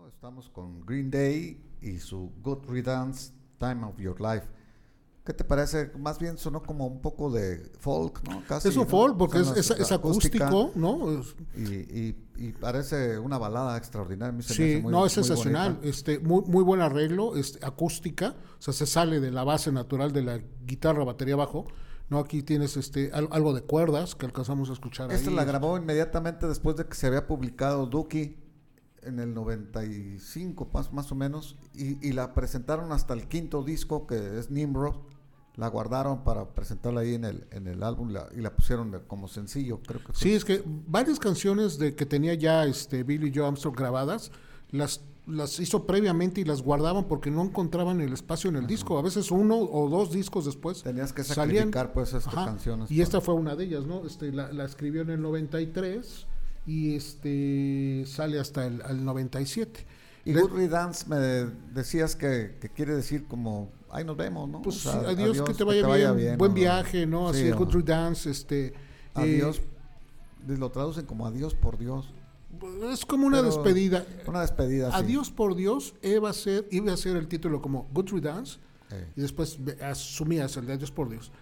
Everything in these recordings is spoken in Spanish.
Estamos con Green Day y su Good Riddance, Time of Your Life. ¿Qué te parece? Más bien sonó como un poco de folk, ¿no? Casi, es un folk porque es acústica, acústico, ¿no? Y parece una balada extraordinaria. A mí se me Sí, hace muy, no, es muy sensacional. bonita. Muy buen arreglo, acústica, o sea, se sale de la base natural de la guitarra, batería, bajo. No, aquí tienes algo de cuerdas que alcanzamos a escuchar Esta ahí. la grabó inmediatamente después de que se había publicado Dookie en el 95, más o menos, y la presentaron hasta el quinto disco, que es Nimrod. La guardaron para presentarla ahí en el álbum y la pusieron como sencillo, creo que fue. Sí, es que varias canciones que tenía ya Billy Joe Armstrong grabadas, las hizo previamente y las guardaban porque no encontraban el espacio en el disco. A veces uno o dos discos después tenías que sacrificar pues estas canciones. Y esta fue una de ellas, ¿no? La escribió en el 93 y sale hasta el 97. Y Good Riddance me decías que quiere decir como ahí nos vemos, ¿no? Pues o sea, adiós, que te vaya bien, buen viaje, ¿no? Así, sí, Good Riddance, adiós, lo traducen como adiós por Dios. Es como una despedida. Una despedida, Adiós por Dios iba a ser el título como Good Riddance, y después asumías el de Adiós por Dios.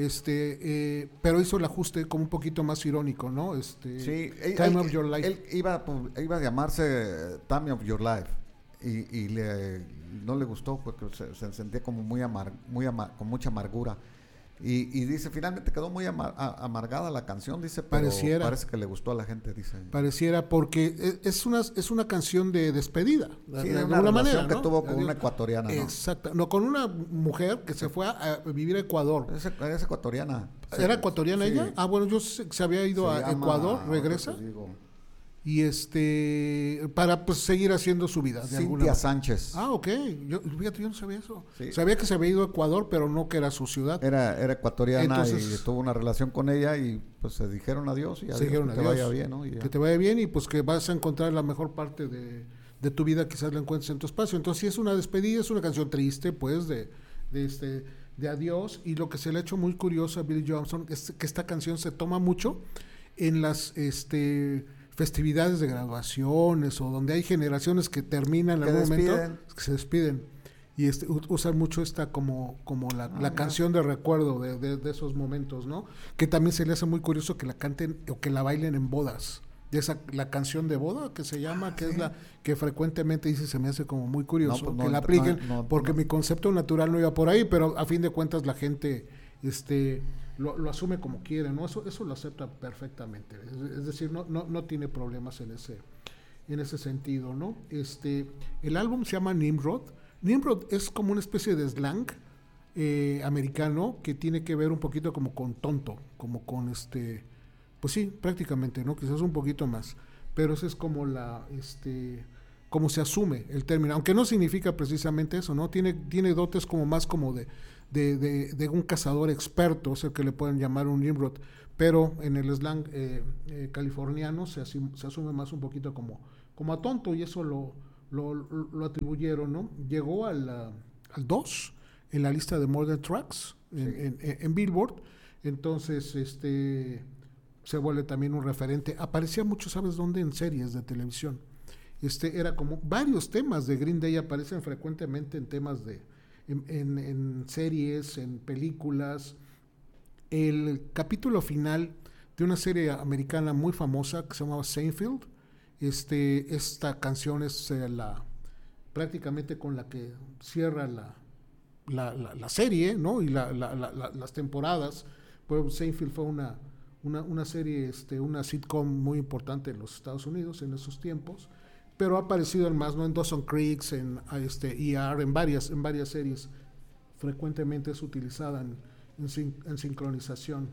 Pero hizo el ajuste como un poquito más irónico, ¿no? Sí, Time of Your Life. Él iba a llamarse Time of Your Life y no le gustó porque se sentía como con mucha amargura. Y dice, finalmente quedó muy amargada la canción, dice, pero parece que le gustó a la gente, dice. Pareciera, porque es una canción de despedida, sí, de una alguna manera, ¿no? Que tuvo con una ecuatoriana, ¿no? Exacto, no, con una mujer que se fue a vivir a Ecuador. Es ecuatoriana. ¿Era ecuatoriana ella? Ah, bueno, yo sé que se había ido a Ecuador, regresa. Y para pues seguir haciendo su vida. Cintia Sánchez. Ah, ok. Yo no sabía eso. Sí. Sabía que se había ido a Ecuador, pero no que era su ciudad. Era ecuatoriana. Entonces, y tuvo una relación con ella y pues se dijeron adiós y adiós, que te vaya bien, ¿no? Que te vaya bien y pues que vas a encontrar la mejor parte de tu vida, quizás la encuentres en tu espacio. Entonces sí es una despedida, es una canción triste, pues, de adiós. Y lo que se le ha hecho muy curioso a Billy Joe Armstrong es que esta canción se toma mucho en las festividades de graduaciones o donde hay generaciones que terminan en algún momento, que se despiden y usan mucho esta como la canción de recuerdo de esos momentos, ¿no? Que también se le hace muy curioso que la canten o que la bailen en bodas. La canción de boda que se llama, que es la que frecuentemente dice, se me hace como muy curioso que la apliquen, porque mi concepto natural no iba por ahí, pero a fin de cuentas la gente lo asume como quiere, ¿no? Eso lo acepta perfectamente, es decir, no tiene problemas en ese sentido, ¿no? El álbum se llama Nimrod. Nimrod es como una especie de slang americano que tiene que ver un poquito como con tonto, como con pues sí, prácticamente, ¿no? Quizás un poquito más, pero eso es como como se asume el término, aunque no significa precisamente eso, ¿no? Tiene dotes como más como de un cazador experto, o sea, que le pueden llamar un Nimrod, pero en el slang californiano se asume más un poquito como a tonto, y eso lo atribuyeron, ¿no? Llegó al 2 en la lista de Modern Tracks en Billboard, entonces se vuelve también un referente. Aparecía mucho, ¿sabes dónde? En series de televisión. Era como varios temas de Green Day aparecen frecuentemente en temas en series, en películas. El capítulo final de una serie americana muy famosa que se llamaba Seinfeld, esta canción es prácticamente con la que cierra la serie, ¿no? Y las temporadas. Pues Seinfeld fue una serie, una sitcom muy importante en los Estados Unidos en esos tiempos, pero ha aparecido en más, ¿no? En Dawson Creek, en ER, en varias series. Frecuentemente es utilizada en sincronización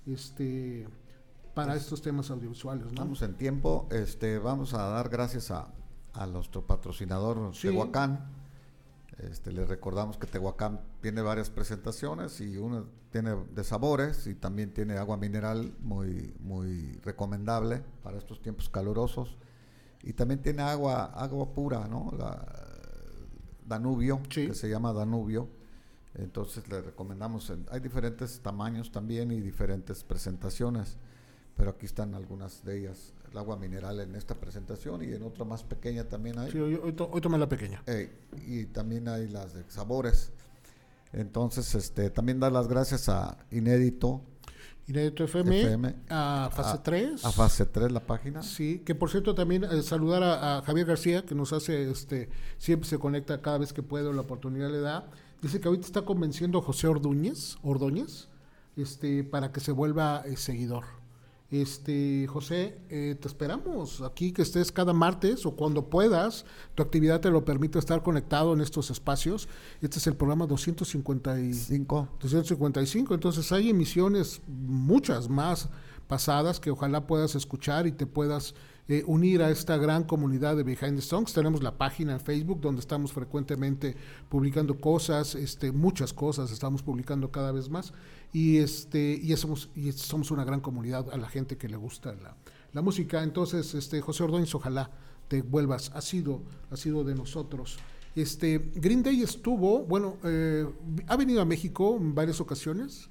para estos temas audiovisuales, ¿no? Estamos en tiempo, vamos a dar gracias a nuestro patrocinador, sí. Tehuacán. Les recordamos que Tehuacán tiene varias presentaciones y una tiene de sabores y también tiene agua mineral muy, muy recomendable para estos tiempos calurosos, y también tiene agua pura, ¿no? Danubio, sí. Que se llama Danubio. Entonces le recomendamos, hay diferentes tamaños también y diferentes presentaciones, pero aquí están algunas de ellas el agua mineral en esta presentación, y en otra más pequeña también hay. Sí, hoy tomé la pequeña. Y también hay las de sabores. Entonces, también dar las gracias a Inédito FM, a Fase 3. A Fase 3, la página. Sí, que por cierto también saludar a Javier García, que nos hace, siempre se conecta cada vez que puede, la oportunidad le da. Dice que ahorita está convenciendo a José Ordóñez, para que se vuelva seguidor. José, te esperamos aquí, que estés cada martes o cuando puedas, tu actividad te lo permite, estar conectado en estos espacios. Este es el programa 255, entonces hay emisiones, muchas más pasadas, que ojalá puedas escuchar y te puedas unir a esta gran comunidad de Behind the Songs. Tenemos la página en Facebook donde estamos frecuentemente publicando cosas, muchas cosas estamos publicando cada vez más, y somos una gran comunidad a la gente que le gusta la música. Entonces, José Ordóñez, ojalá te vuelvas, ha sido de nosotros. Green Day estuvo, ha venido a México en varias ocasiones.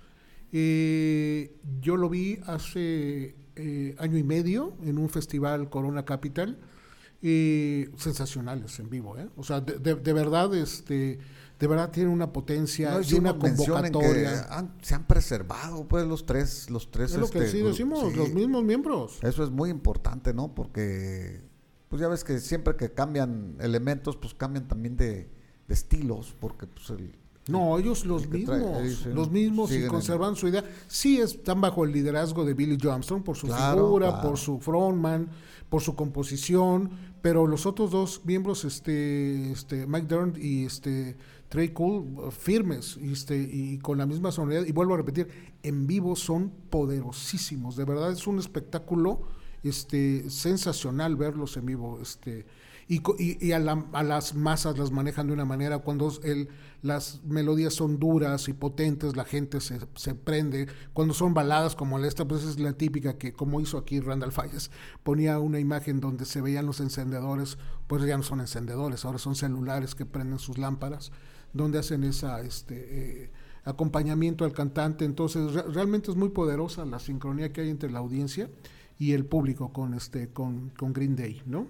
Yo lo vi hace año y medio en un festival Corona Capital, sensacionales en vivo, o sea, de verdad, de verdad tiene una potencia y una convocatoria. Se han preservado, pues, los tres. Es lo que sí decimos, los mismos miembros. Eso es muy importante, ¿no? Porque, pues, ya ves que siempre que cambian elementos, pues cambian también de estilos, porque, pues, ellos los mismos y conservan su idea. Sí están bajo el liderazgo de Billy Joe Armstrong, por su figura, por su frontman, por su composición, pero los otros dos miembros, Mike Dirnt y Trey Cool, firmes y con la misma sonoridad. Y vuelvo a repetir, en vivo son poderosísimos. De verdad es un espectáculo sensacional verlos en vivo. Y a las masas las manejan de una manera, cuando las melodías son duras y potentes, la gente se prende. Cuando son baladas como esta, pues es la típica que, como hizo aquí Randall Fallas, ponía una imagen donde se veían los encendedores, pues ya no son encendedores, ahora son celulares que prenden sus lámparas, donde hacen esa acompañamiento al cantante. Entonces realmente es muy poderosa la sincronía que hay entre la audiencia y el público con Green Day, ¿no?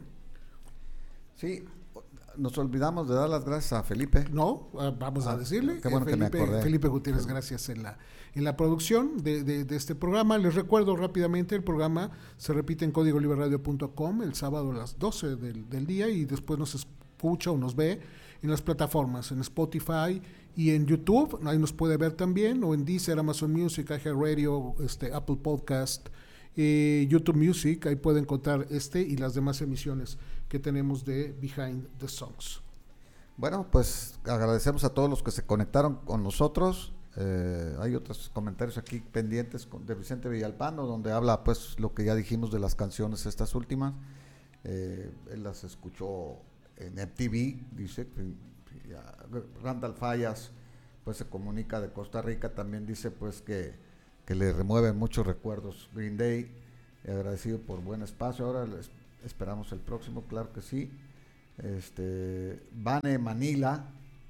Sí, nos olvidamos de dar las gracias a Felipe. No, vamos a decirle. Qué bueno que me acordé. Felipe Gutiérrez, gracias en la producción de este programa. Les recuerdo rápidamente, el programa se repite en códigoliberradio.com el sábado a las 12 del día, y después nos escucha o nos ve en las plataformas, en Spotify y en YouTube. Ahí nos puede ver también, o en Deezer, Amazon Music, iHeartRadio, Apple Podcast, YouTube Music. Ahí puede encontrar y las demás emisiones que tenemos de Behind the Songs. Bueno, pues agradecemos a todos los que se conectaron con nosotros. Hay otros comentarios aquí pendientes de Vicente Villalpando, donde habla, pues, lo que ya dijimos de las canciones estas últimas. Él las escuchó en MTV, dice. Randall Fallas, pues, se comunica de Costa Rica, también dice, pues, que le remueven muchos recuerdos Green Day. Agradecido por buen espacio. Ahora esperamos el próximo, claro que sí. Vane Manila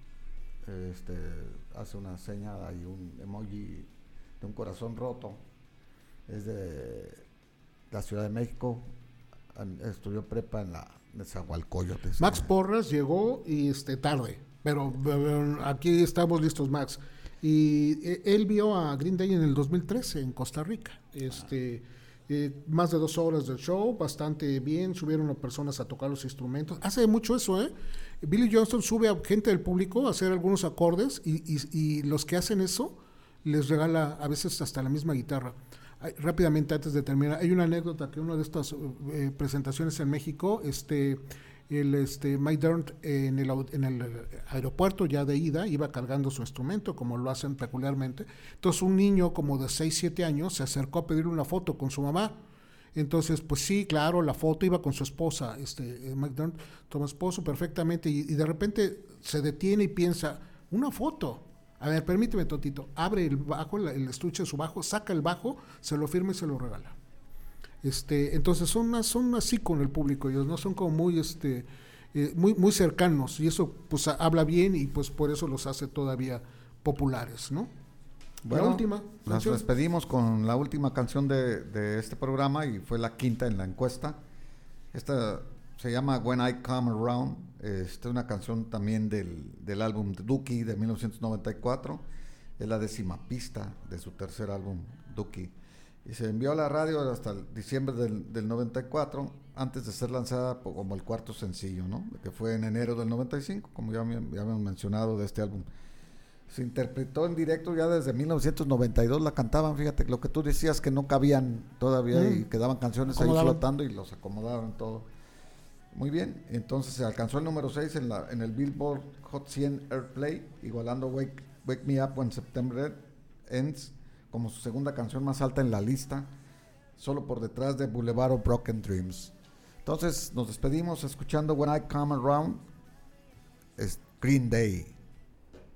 hace una seña y un emoji de un corazón roto. Es de la Ciudad de México, estudió prepa en la Nezahualcóyotl. Max Porras llegó y tarde, pero aquí estamos listos, Max. Y él vio a Green Day en el 2013 en Costa Rica. Más de 2 horas del show, bastante bien. Subieron a personas a tocar los instrumentos. Hace mucho eso, Billy Johnston sube a gente del público a hacer algunos acordes, y los que hacen eso les regala a veces hasta la misma guitarra. Rápidamente, antes de terminar, hay una anécdota que una de estas presentaciones en México, Mike Dirnt en el aeropuerto ya de ida iba cargando su instrumento, como lo hacen peculiarmente. Entonces un niño como de 6-7 años se acercó a pedirle una foto con su mamá. Entonces, pues sí, claro, la foto iba con su esposa. Mike Dirnt toma esposo perfectamente, y de repente se detiene y piensa, una foto. A ver, permíteme tontito. Abre el bajo, el estuche de su bajo, saca el bajo, se lo firma y se lo regala. Entonces son así con el público, ellos no son como muy cercanos, y eso pues habla bien, y pues por eso los hace todavía populares, ¿no? Bueno, la última nos canción. despedimos con la última canción de este programa y fue la quinta en la encuesta. Esta se llama When I Come Around. Esta es una canción también del álbum Dookie de 1994. Es la 10ª pista de su tercer álbum, Dookie. Y se envió a la radio hasta el diciembre del 94, antes de ser lanzada como el cuarto sencillo, ¿no? Que fue en enero del 95, como ya habíamos mencionado de este álbum. Se interpretó en directo ya desde 1992, la cantaban, fíjate, lo que tú decías que no cabían todavía y quedaban canciones ahí flotando y los acomodaban todo. Muy bien, entonces se alcanzó el número 6 en el Billboard Hot 100 Airplay, igualando Wake Me Up When September Ends como su segunda canción más alta en la lista, solo por detrás de Boulevard of Broken Dreams. Entonces nos despedimos escuchando When I Come Around, es Green Day.